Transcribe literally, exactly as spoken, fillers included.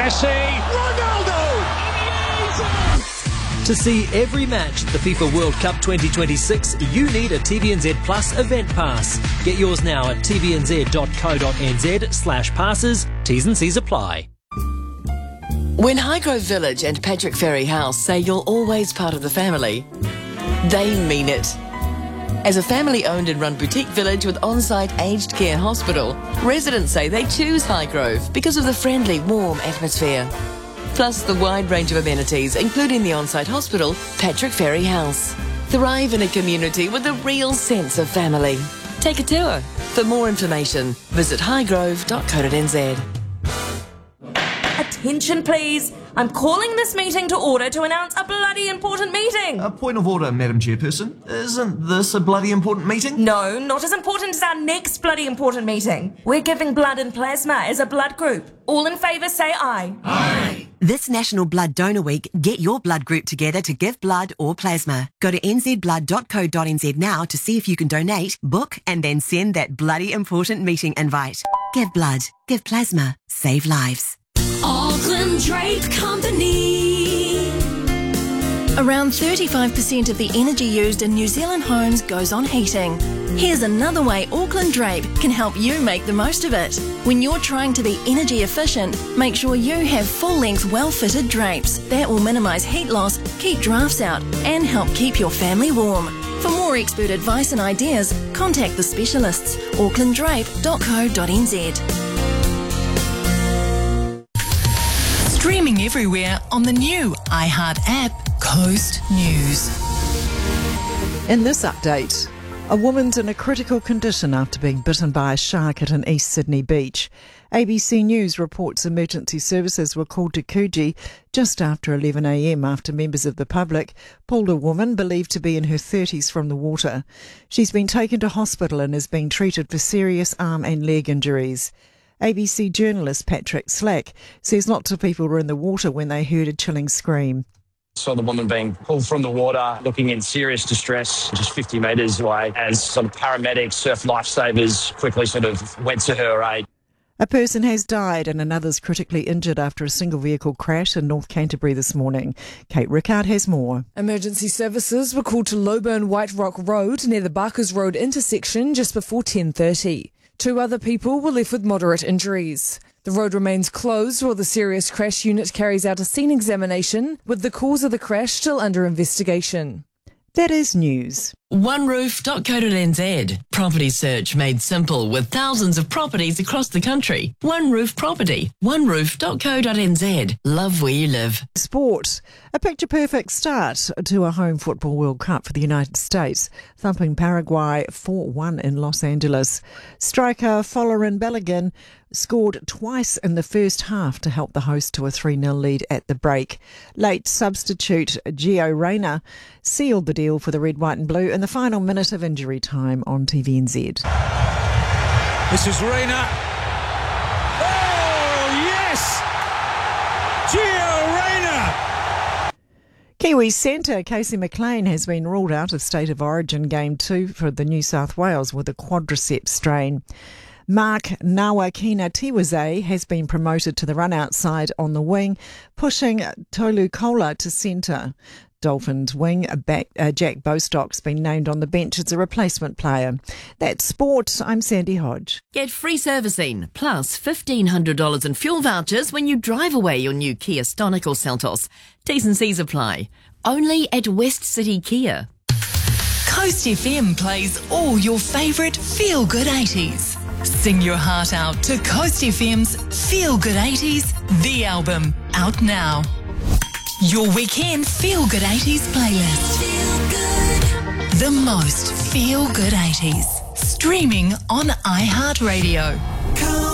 Messi, Ronaldo! To see every match at the FIFA World Cup twenty twenty-six, you need a T V N Z Plus event pass. Get yours now at tvnz.co.nz slash passes. T's and C's apply. When Highgrove Village and Patrick Ferry House say you're always part of the family, they mean it. As a family-owned and run boutique village with on-site aged care hospital, residents say they choose Highgrove because of the friendly, warm atmosphere. Plus the wide range of amenities, including the on-site hospital, Patrick Ferry House. Thrive in a community with a real sense of family. Take a tour. For more information, visit highgrove dot co dot n z. Attention, please. I'm calling this meeting to order to announce a bloody important meeting. A point of order, Madam Chairperson. Isn't this a bloody important meeting? No, not as important as our next bloody important meeting. We're giving blood and plasma as a blood group. All in favour say aye. Aye. This National Blood Donor Week, get your blood group together to give blood or plasma. Go to n z blood dot co dot n z now to see if you can donate, book, and then send that bloody important meeting invite. Give blood, give plasma, save lives. Auckland Drape Company. Around thirty-five percent of the energy used in New Zealand homes goes on heating. Here's another way Auckland Drape can help you make the most of it. When you're trying to be energy efficient, make sure you have full-length, well-fitted drapes. That will minimise heat loss, keep drafts out, and help keep your family warm. For more expert advice and ideas, contact the specialists. auckland drape dot co dot n z. Streaming everywhere on the new iHeart app, Coast News. In this update, a woman's in a critical condition after being bitten by a shark at an East Sydney beach. A B C News reports emergency services were called to Coogee just after eleven a m after members of the public pulled a woman believed to be in her thirties from the water. She's been taken to hospital and is being treated for serious arm and leg injuries. A B C journalist Patrick Slack says lots of people were in the water when they heard a chilling scream. Saw the woman being pulled from the water, looking in serious distress, just fifty metres away, as sort of paramedics, surf lifesavers quickly sort of went to her aid. A person has died and another's critically injured after a single vehicle crash in North Canterbury this morning. Kate Rickard has more. Emergency services were called to Lowburn White Rock Road near the Barkers Road intersection just before ten thirty. Two other people were left with moderate injuries. The road remains closed while the serious crash unit carries out a scene examination, with the cause of the crash still under investigation. That is news. one roof dot co dot n z. Property search made simple with thousands of properties across the country. One Roof Property. one roof dot co dot n z. Love where you live. Sport. A picture-perfect start to a home football World Cup for the United States, thumping Paraguay four one in Los Angeles. Striker Folarin Balogun scored twice in the first half to help the host to a three nil lead at the break. Late substitute Gio Reyna sealed the deal for the red, white and blue in the final minute of injury time on T V N Z. This is Reyna. Oh, yes! Gio Reyna! Kiwi centre Casey McLean has been ruled out of State of Origin Game two for the New South Wales with a quadriceps strain. Mark Nawakina Tiwaze has been promoted to the run outside on the wing, pushing Tolu Kola to centre. Dolphins wing back, uh, Jack Bostock's been named on the bench as a replacement player. That's sport. I'm Sandy Hodge. Get free servicing plus fifteen hundred dollars in fuel vouchers when you drive away your new Kia Stonic or Seltos. T's and C's apply. Only at West City Kia. Coast F M plays all your favourite feel-good eighties. Sing your heart out to Coast F M's Feel Good eighties, the album, out now. Your weekend Feel Good eighties playlist. Feel good. The most Feel Good eighties. Streaming on iHeartRadio.